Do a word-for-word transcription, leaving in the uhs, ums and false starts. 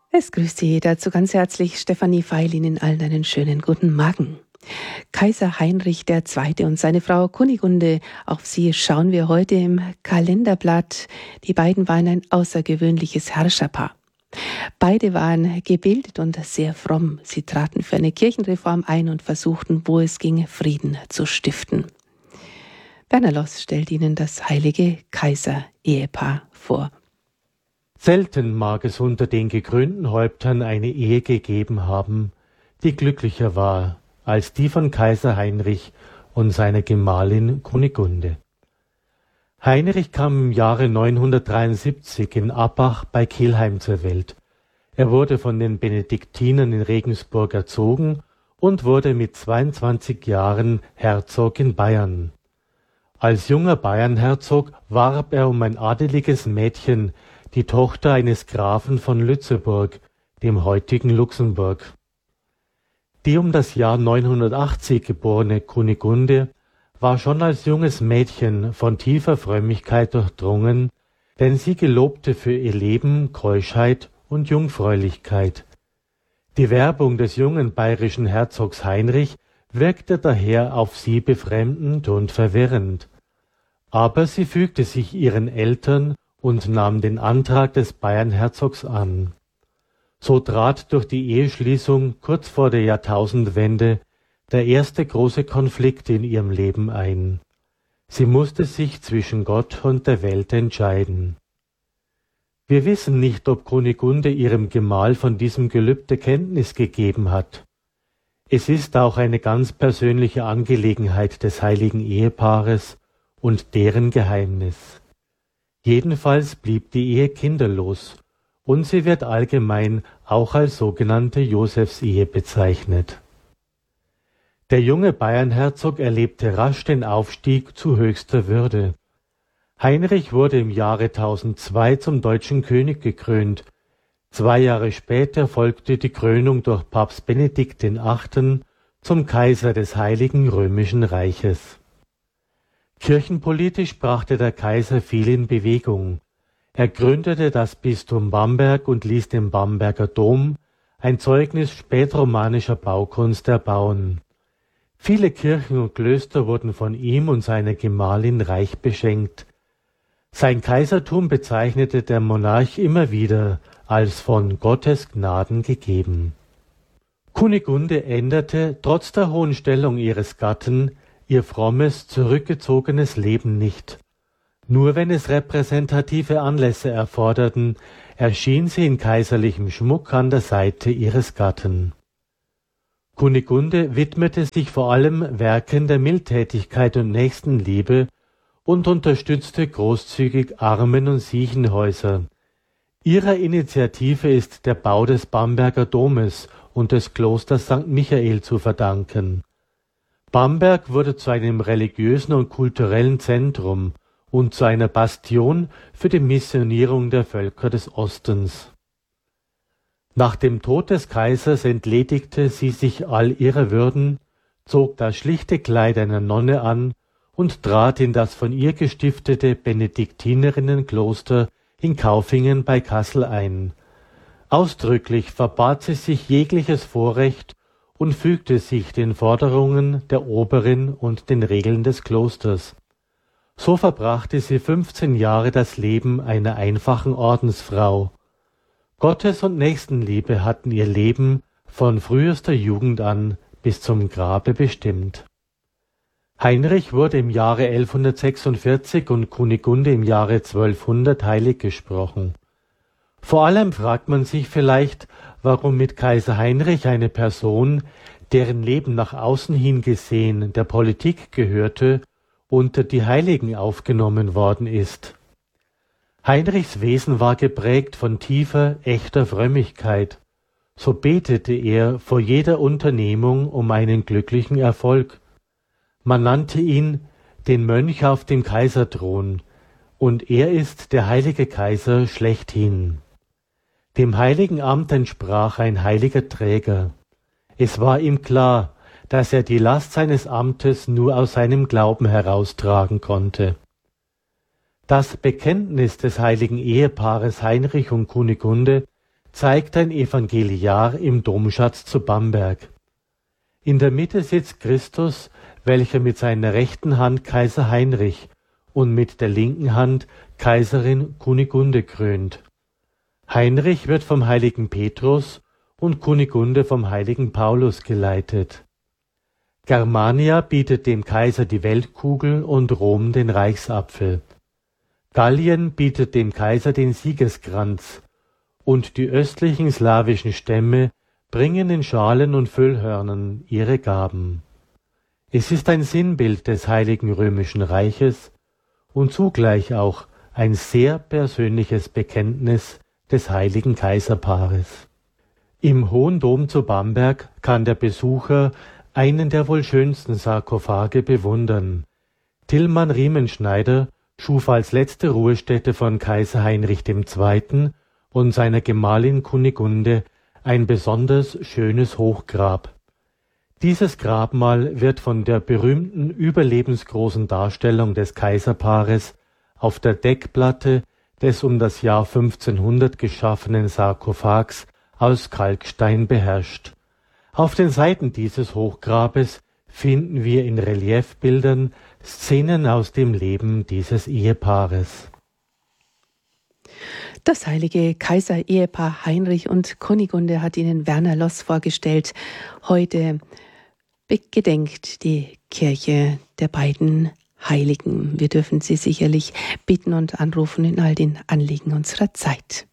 Es grüßt Sie dazu ganz herzlich Stefanie Feil, Ihnen allen einen schönen guten Morgen. Kaiser Heinrich der Zweite und seine Frau Kunigunde, auf sie schauen wir heute im Kalenderblatt. Die beiden waren ein außergewöhnliches Herrscherpaar. Beide waren gebildet und sehr fromm. Sie traten für eine Kirchenreform ein und versuchten, wo es ging, Frieden zu stiften. Werner Loss stellt Ihnen das heilige Kaiser-Ehepaar vor. Selten mag es unter den gekrönten Häuptern eine Ehe gegeben haben, die glücklicher war als die von Kaiser Heinrich und seiner Gemahlin Kunigunde. Heinrich kam im Jahre neunhundertdreiundsiebzig in Abbach bei Kelheim zur Welt. Er wurde von den Benediktinern in Regensburg erzogen und wurde mit zweiundzwanzig Jahren Herzog in Bayern. Als junger Bayernherzog warb er um ein adeliges Mädchen, die Tochter eines Grafen von Lützeburg, dem heutigen Luxemburg. Die um das Jahr neunhundertachtzig geborene Kunigunde war schon als junges Mädchen von tiefer Frömmigkeit durchdrungen, denn sie gelobte für ihr Leben Keuschheit und Jungfräulichkeit. Die Werbung des jungen bayerischen Herzogs Heinrich wirkte daher auf sie befremdend und verwirrend. Aber sie fügte sich ihren Eltern und nahm den Antrag des Bayernherzogs an. So trat durch die Eheschließung kurz vor der Jahrtausendwende der erste große Konflikt in ihrem Leben ein. Sie musste sich zwischen Gott und der Welt entscheiden. Wir wissen nicht, ob Kunigunde ihrem Gemahl von diesem Gelübde Kenntnis gegeben hat. Es ist auch eine ganz persönliche Angelegenheit des heiligen Ehepaares und deren Geheimnis. Jedenfalls blieb die Ehe kinderlos und sie wird allgemein auch als sogenannte Josefsehe bezeichnet. Der junge Bayernherzog erlebte rasch den Aufstieg zu höchster Würde. Heinrich wurde im Jahre tausendzwei zum deutschen König gekrönt. Zwei Jahre später folgte die Krönung durch Papst Benedikt der Achte zum Kaiser des Heiligen Römischen Reiches. Kirchenpolitisch brachte der Kaiser viel in Bewegung. Er gründete das Bistum Bamberg und ließ den Bamberger Dom, ein Zeugnis spätromanischer Baukunst, erbauen. Viele Kirchen und Klöster wurden von ihm und seiner Gemahlin reich beschenkt. Sein Kaisertum bezeichnete der Monarch immer wieder als von Gottes Gnaden gegeben. Kunigunde änderte, trotz der hohen Stellung ihres Gatten, ihr frommes, zurückgezogenes Leben nicht. Nur wenn es repräsentative Anlässe erforderten, erschien sie in kaiserlichem Schmuck an der Seite ihres Gatten. Kunigunde widmete sich vor allem Werken der Mildtätigkeit und Nächstenliebe und unterstützte großzügig Armen- und Siechenhäuser. Ihrer Initiative ist der Bau des Bamberger Domes und des Klosters Sankt Michael zu verdanken. Bamberg wurde zu einem religiösen und kulturellen Zentrum und zu einer Bastion für die Missionierung der Völker des Ostens. Nach dem Tod des Kaisers entledigte sie sich all ihrer Würden, zog das schlichte Kleid einer Nonne an und trat in das von ihr gestiftete Benediktinerinnenkloster in Kaufingen bei Kassel ein. Ausdrücklich verbat sie sich jegliches Vorrecht und fügte sich den Forderungen der Oberin und den Regeln des Klosters. So verbrachte sie fünfzehn Jahre das Leben einer einfachen Ordensfrau. Gottes- und Nächstenliebe hatten ihr Leben von frühester Jugend an bis zum Grabe bestimmt. Heinrich wurde im Jahre elfhundertsechsundvierzig und Kunigunde im Jahre zwölfhundert heilig gesprochen. Vor allem fragt man sich vielleicht, warum mit Kaiser Heinrich eine Person, deren Leben nach außen hin gesehen der Politik gehörte, unter die Heiligen aufgenommen worden ist. Heinrichs Wesen war geprägt von tiefer, echter Frömmigkeit. So betete er vor jeder Unternehmung um einen glücklichen Erfolg. Man nannte ihn den Mönch auf dem Kaiserthron, und er ist der heilige Kaiser schlechthin. Dem heiligen Amt entsprach ein heiliger Träger. Es war ihm klar, dass er die Last seines Amtes nur aus seinem Glauben heraustragen konnte. Das Bekenntnis des heiligen Ehepaares Heinrich und Kunigunde zeigt ein Evangeliar im Domschatz zu Bamberg. In der Mitte sitzt Christus, welcher mit seiner rechten Hand Kaiser Heinrich und mit der linken Hand Kaiserin Kunigunde krönt. Heinrich wird vom heiligen Petrus und Kunigunde vom heiligen Paulus geleitet. Germania bietet dem Kaiser die Weltkugel und Rom den Reichsapfel. Gallien bietet dem Kaiser den Siegeskranz, und die östlichen slawischen Stämme bringen in Schalen und Füllhörnern ihre Gaben. Es ist ein Sinnbild des Heiligen Römischen Reiches und zugleich auch ein sehr persönliches Bekenntnis des heiligen Kaiserpaares. Im Hohen Dom zu Bamberg kann der Besucher einen der wohl schönsten Sarkophage bewundern. Tillmann Riemenschneider schuf als letzte Ruhestätte von Kaiser Heinrich der Zweite. und seiner Gemahlin Kunigunde ein besonders schönes Hochgrab. Dieses Grabmal wird von der berühmten überlebensgroßen Darstellung des Kaiserpaares auf der Deckplatte des um das Jahr fünfzehnhundert geschaffenen Sarkophags aus Kalkstein beherrscht. Auf den Seiten dieses Hochgrabes finden wir in Reliefbildern Szenen aus dem Leben dieses Ehepaares. Das heilige Kaiser-Ehepaar Heinrich und Kunigunde hat Ihnen Werner Loss vorgestellt. Heute gedenkt die Kirche der beiden Heiligen. Wir dürfen Sie sicherlich bitten und anrufen in all den Anliegen unserer Zeit.